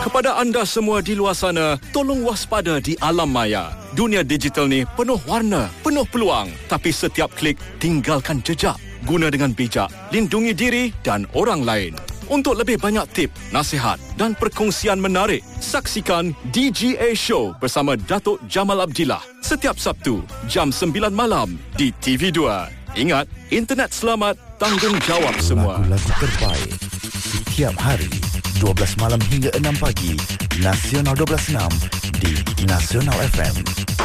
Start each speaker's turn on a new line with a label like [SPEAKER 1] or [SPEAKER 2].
[SPEAKER 1] Kepada anda semua di luar sana, tolong waspada di alam maya. Dunia digital ni penuh warna, penuh peluang. Tapi setiap klik, tinggalkan jejak. Guna dengan bijak, lindungi diri dan orang lain. Untuk lebih banyak tip, nasihat dan perkongsian menarik, saksikan DGA Show bersama Datuk Jamal Abdillah setiap Sabtu, jam 9 malam di TV2. Ingat, internet selamat, tanggungjawab semua.
[SPEAKER 2] Lagu-lagu terbaik setiap hari 12 malam hingga 6 pagi. Nasional 12.6 di Nasional FM.